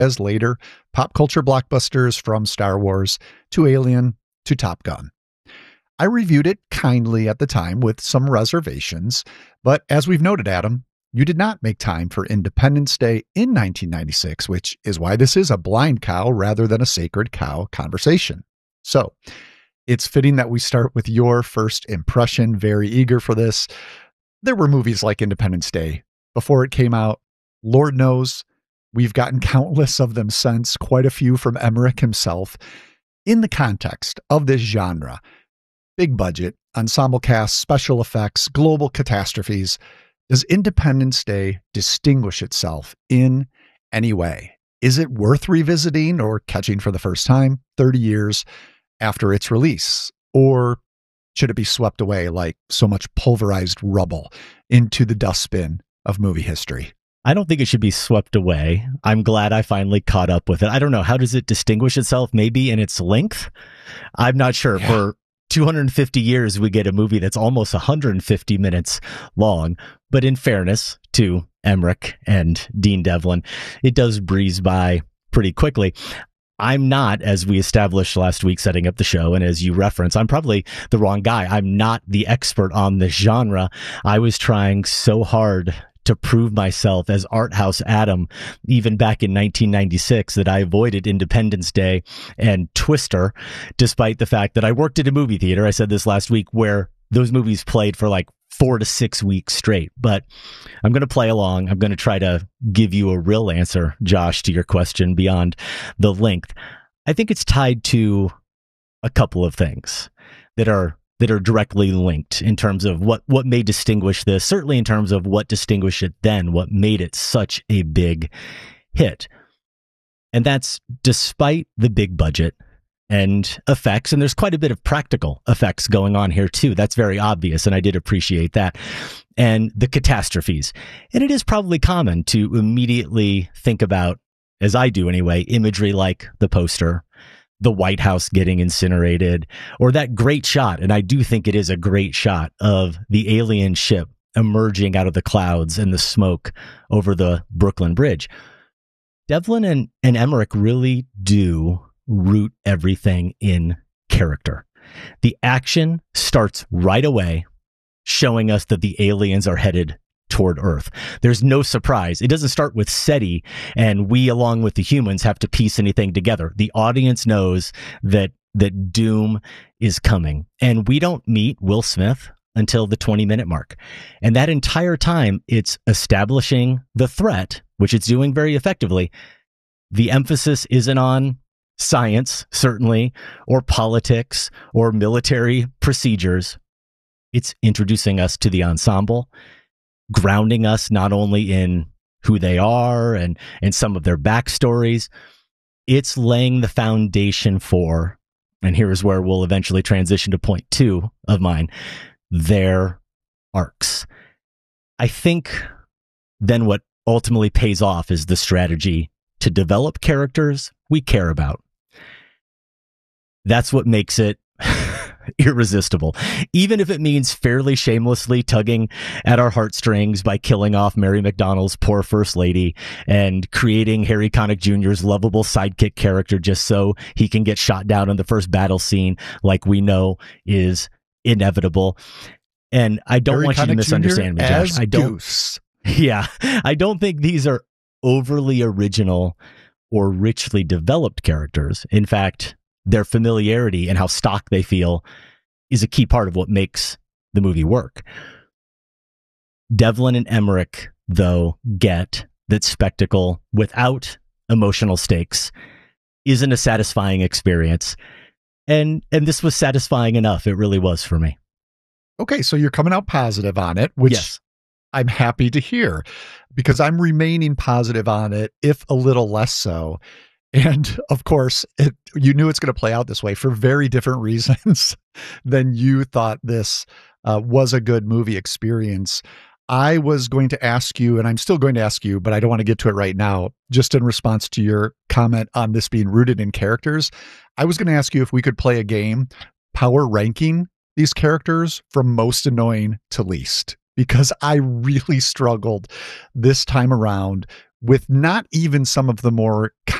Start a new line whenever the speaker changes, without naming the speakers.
as later pop culture blockbusters from Star Wars to Alien to Top Gun. I reviewed it kindly at the time with some reservations, but as we've noted, Adam, you did not make time for Independence Day in 1996, which is why this is a blind cow rather than a sacred cow conversation. So it's fitting that we start with your first impression. Very eager for this. There were movies like Independence Day before it came out. Lord knows we've gotten countless of them since, quite a few from Emmerich himself. In the context of this genre, big budget, ensemble cast, special effects, global catastrophes, does Independence Day distinguish itself in any way? Is it worth revisiting or catching for the first time 30 years after its release? Or should it be swept away like so much pulverized rubble into the dustbin of movie history?
I don't think it should be swept away. I'm glad I finally caught up with it. I don't know. How does it distinguish itself? Maybe in its length? I'm not sure. Yeah. For 250 years, we get a movie that's almost 150 minutes long. But in fairness to Emmerich and Dean Devlin, it does breeze by pretty quickly. I'm not, as we established last week setting up the show, and as you reference, I'm probably the wrong guy. I'm not the expert on this genre. I was trying so hard to prove myself as art house Adam, even back in 1996, that I avoided Independence Day and Twister, despite the fact that I worked at a movie theater. I said this last week, where those movies played for like 4 to 6 weeks straight. But I'm going to play along. I'm going to try to give you a real answer, Josh, to your question beyond the length. I think it's tied to a couple of things that are directly linked in terms of what may distinguish this, certainly in terms of what distinguished it then, what made it such a big hit. And that's despite the big budget and effects, and there's quite a bit of practical effects going on here too. That's very obvious, and I did appreciate that. And the catastrophes. And it is probably common to immediately think about, as I do anyway, imagery like the poster, the White House getting incinerated, or that great shot, and I do think it is a great shot, of the alien ship emerging out of the clouds and the smoke over the Brooklyn Bridge. Devlin and Emmerich really do root everything in character. The action starts right away, showing us that the aliens are headed toward Earth. There's no surprise. It doesn't start with SETI and we, along with the humans, have to piece anything together. The audience knows that doom is coming. And we don't meet Will Smith until the 20-minute mark. And that entire time, it's establishing the threat, which it's doing very effectively. The emphasis isn't on science, certainly, or politics, or military procedures. It's introducing us to the ensemble, grounding us not only in who they are and some of their backstories. It's laying the foundation for, and here is where we'll eventually transition to point 2 of mine, their arcs. I think then what ultimately pays off is the strategy to develop characters we care about. That's what makes it irresistible, even if it means fairly shamelessly tugging at our heartstrings by killing off Mary McDonnell's poor first lady and creating Harry Connick Jr.'s lovable sidekick character just so he can get shot down in the first battle scene, like we know is inevitable. And I don't
Harry
want you to
Connick
misunderstand
Jr.
me, Josh.
I don't.
Yeah, I don't think these are overly original or richly developed characters. In fact, their familiarity and how stock they feel is a key part of what makes the movie work. Devlin and Emmerich, though, get that spectacle without emotional stakes isn't a satisfying experience. And this was satisfying enough. It really was for me.
Okay, so you're coming out positive on it, which
yes.
I'm happy to hear, because I'm remaining positive on it, if a little less so. And of course, you knew it's going to play out this way for very different reasons than you thought this was a good movie experience. I was going to ask you, and I'm still going to ask you, but I don't want to get to it right now, just in response to your comment on this being rooted in characters. I was going to ask you if we could play a game, power ranking these characters from most annoying to least, because I really struggled this time around with not even some of the more